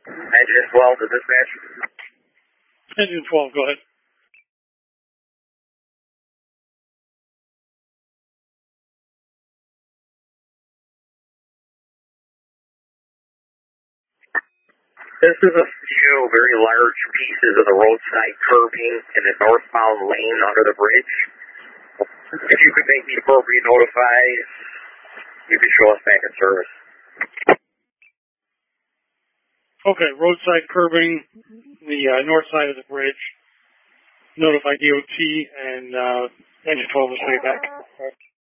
Engine 12 to dispatch. Engine 12, go ahead. This is a few very large pieces of the roadside curbing in the northbound lane under the bridge. If you could make the appropriate notify, you could show us back in service. Okay, roadside curbing, the north side of the bridge. Notify DOT and engine 12 will stay back.